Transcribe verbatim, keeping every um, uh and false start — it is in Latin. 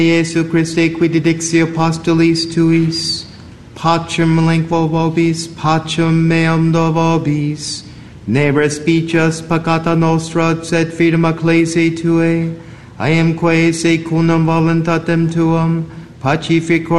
Iesu Christe qui didixi apostolis tuis, pacem linquo vobis, pacem meam do vobis, ne respicias peccata nostra, sed fidem ecclesiae Tuae, I am quae secundum voluntatem Tuam, pacificor